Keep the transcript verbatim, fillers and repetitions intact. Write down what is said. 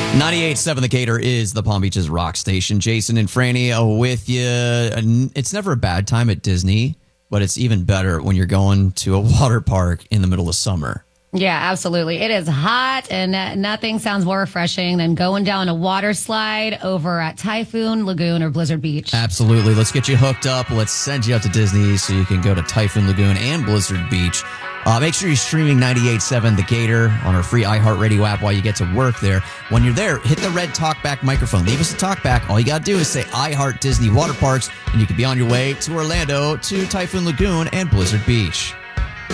ninety-eight point seven The Gator is the Palm Beaches rock station. Jason and Franny are with you. It's never a bad time at Disney, but it's even better when you're going to a water park in the middle of summer. Yeah, absolutely. It is hot, and uh, nothing sounds more refreshing than going down a water slide over at Typhoon Lagoon or Blizzard Beach. Absolutely. Let's get you hooked up. Let's send you out to Disney so you can go to Typhoon Lagoon and Blizzard Beach. Uh, make sure you're streaming ninety-eight point seven The Gator on our free iHeartRadio app while you get to work there. When you're there, hit the red talkback microphone. Leave us a talkback. All you got to do is say iHeart Disney Water Parks, and you can be on your way to Orlando, to Typhoon Lagoon and Blizzard Beach.